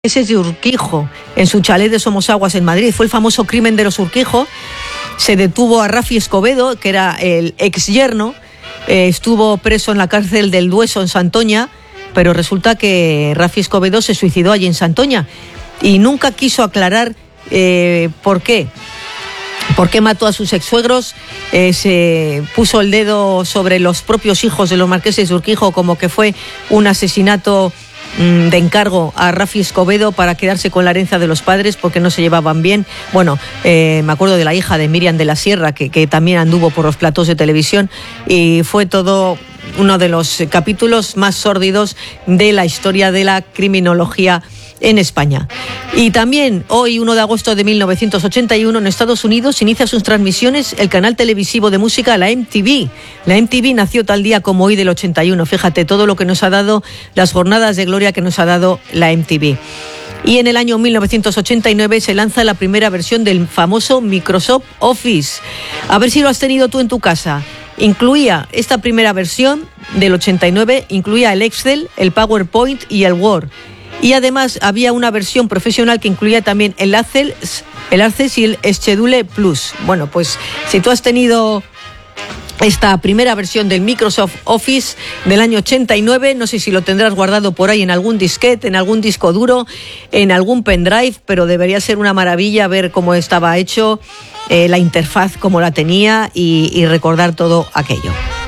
Ese es de Urquijo, en su chalet de Somosaguas en Madrid. Fue el famoso crimen de los Urquijo. Se detuvo a Rafi Escobedo, que era el ex yerno. Estuvo preso en la cárcel del Dueso en Santoña, pero resulta que Rafi Escobedo se suicidó allí en Santoña y nunca quiso aclarar por qué. ¿Por qué mató a sus ex-suegros? Se puso el dedo sobre los propios hijos de los marqueses de Urquijo, como que fue un asesinato de encargo a Rafi Escobedo para quedarse con la herencia de los padres porque no se llevaban bien. Bueno, me acuerdo de la hija de Miriam de la Sierra, que también anduvo por los platós de televisión, y fue todo uno de los capítulos más sórdidos de la historia de la criminología en España. Y también hoy, 1 de agosto de 1981, en Estados Unidos inicia sus transmisiones el canal televisivo de música, la MTV. La MTV nació tal día como hoy del 81. Fíjate todo lo que nos ha dado, las jornadas de gloria que nos ha dado la MTV. Y en el año 1989 se lanza la primera versión del famoso Microsoft Office. A ver si lo has tenido tú en tu casa. Incluía esta primera versión del 89, incluía el Excel, el PowerPoint y el Word. Y además había una versión profesional que incluía también el Access y el Schedule Plus. Bueno, pues si tú has tenido esta primera versión del Microsoft Office del año 89, no sé si lo tendrás guardado por ahí en algún disquete, en algún disco duro, en algún pendrive, pero debería ser una maravilla ver cómo estaba hecho, la interfaz, cómo la tenía y recordar todo aquello.